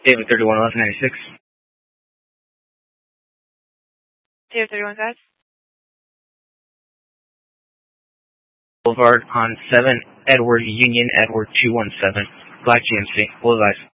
David 311196. David 31 guys. Boulevard on 7 Edward Union Edward 217. Black GMC. Full advice.